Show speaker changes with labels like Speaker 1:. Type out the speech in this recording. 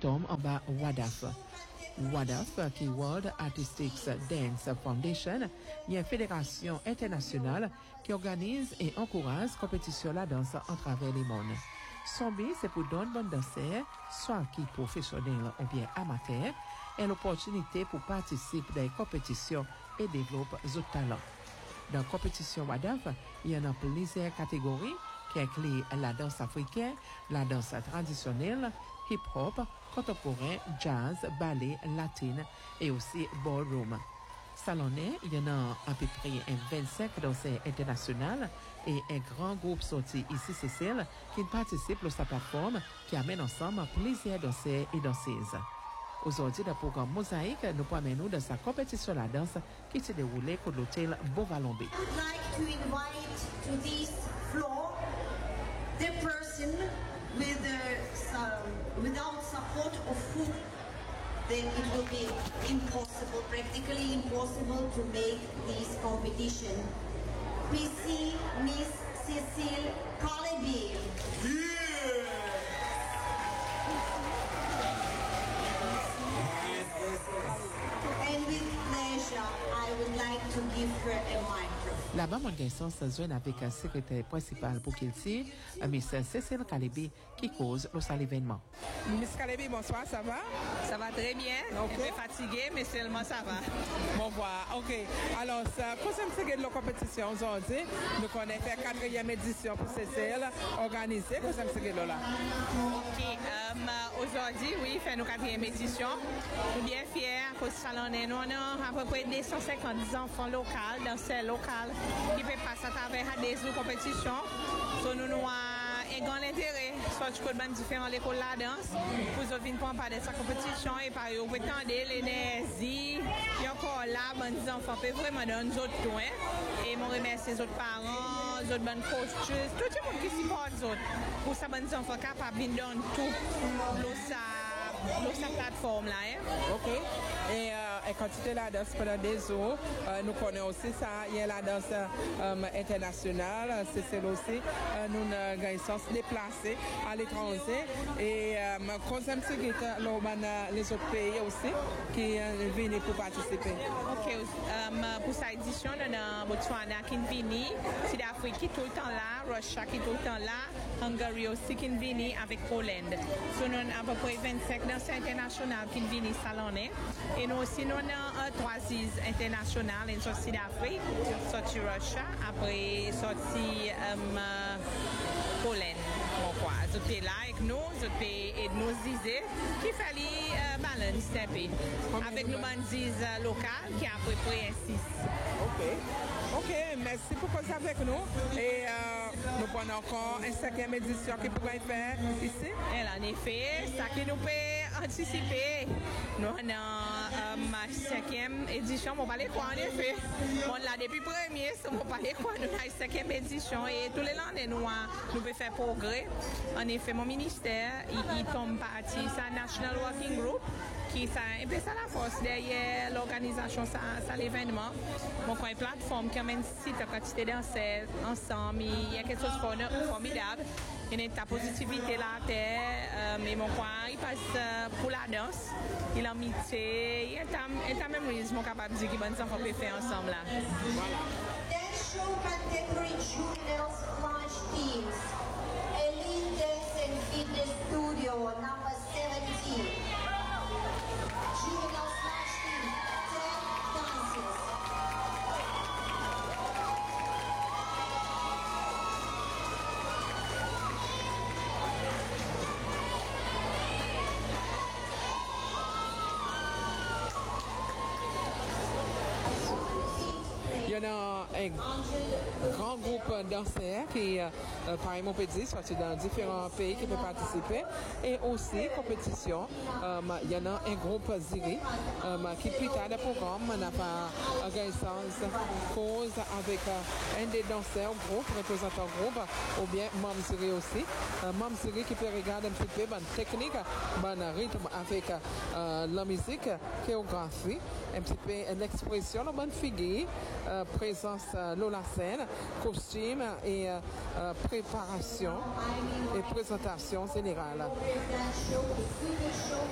Speaker 1: tombe en bas WADAF. WADAF, qui World Artistic Dance Foundation, est une fédération internationale qui organise et encourage compétition la danse en travers les mondes. Son but, c'est pour donner bonne danseur, soit qui professionnel ou bien amateur, et l'opportunité pour participer à des compétitions et développer d'autres talents. Dans la compétition WADAF, il y en a plusieurs catégories qui incluent la danse africaine, la danse traditionnelle, hip-hop, contemporain, jazz, ballet, latine et aussi ballroom. Salonnais, il y en a à peu près 25 danseurs internationaux et un grand groupe sorti ici, c'est celle qui participe à sa plateforme qui amène ensemble plusieurs danseurs et danseuses. Aujourd'hui, le programme Mosaïque nous promène dans sa compétition la danse qui s'est déroulée pour l'hôtel Beauvalombe.
Speaker 2: I would like to invite to this floor the person with without support of whom then it will be impossible, practically impossible to make this competition. PC Miss Cecile Calebi. And with pleasure, I would like to give her a microphone.
Speaker 1: Là-bas, mon garçon se joint avec le secrétaire principal pour qu'il tire, Miss Cécile Calebi, qui cause l'événement.
Speaker 3: Miss Calebi, bonsoir, ça va?
Speaker 4: Ça va très bien.
Speaker 3: Okay.
Speaker 4: Je suis fatiguée, mais seulement ça va.
Speaker 3: Bon, voilà, ok. Alors, concernant la compétition aujourd'hui, nous connaissons la 4e édition pour Cécile organisée. Concernant là.
Speaker 4: Ok. Aujourd'hui, oui, fait nos 4e édition. Nous sommes bien fiers pour ce salon. Nous avons à peu près 250 enfants locaux, danseurs locaux, qui peuvent passer à travers des compétitions. So, nous avons un grand intérêt sur différentes écoles de la danse pour venir prendre part de cette compétition et par exemple prétendre l'énergie et encore là les enfants peuvent vraiment donner nous autres soins et je remercie les autres parents, les autres bonnes coaches, tout le monde qui supporte les autres pour ça les enfants capables de donner tout dans sa plateforme là.
Speaker 3: Ok. Et quand tu es la danse pendant des jours, nous connaissons aussi ça, il y a la danse internationale, c'est celle aussi, nous avons se déplacer à l'étranger et quand ça me les autres pays aussi qui viennent pour participer.
Speaker 4: Ok, pour cette édition, nous avons Botswana qui vient, Sud-Afrique qui est tout le temps là, Russia qui est tout le temps là, Hongrie aussi qui vient avec Pologne. So, nous avons à peu près 25 danseurs internationaux qui viennent salonner. Et nous aussi, nous avons un 3 international, une sortie d'Afrique, sortie Russia, après sortie Pologne. Bon, quoi. Tout est là avec nous, tout est nous disait qu'il fallait balance un peu. Avec nos bandises locales qui a à peu près 6.
Speaker 3: Ok, merci pour causer avec nous. Et nous prenons encore une 5e édition qui pourrait faire ici.
Speaker 4: Et en effet, ça qui nous peut anticiper. Nous avons ma 5e édition, on va parler quoi en effet. On l'a depuis premier, on va parler quoi. Nous avons une 5e édition et tous les années nous pouvons faire progrès. En effet, mon ministère, il tombe parti, c'est un National Working Group qui ça la force derrière l'organisation ça l'événement. Donc une plateforme qui amène site à quantité danseurs ensemble, il y a quelque chose de formidable. Il y a ta positivité là terre, mais mon coin il passe pour la danse, il a amitié, il y a même mon capable de dire qu'il bonnes enfants peuvent faire ensemble là.
Speaker 3: Voilà.
Speaker 2: Dance show category juniors launch teams. Elite Dance and Fitness Studio number 17. Juniors launch team 10 dances.
Speaker 3: Il y en a un grand groupe danseurs qui, par exemple, on peut dire, sortis dans différents pays qui peuvent participer. Et aussi, compétition, il y en a un groupe Ziri qui, plus tard, le programme, n'a pas organisé cause avec un des danseurs groupe, représentant groupe, ou bien Mam Ziri aussi. Mam Ziri qui peut regarder un petit peu bonne technique, bon rythme avec la musique, chorégraphie, un petit peu l'expression, la bonne figure, présence dans la scène, costume et préparation et présentation générale.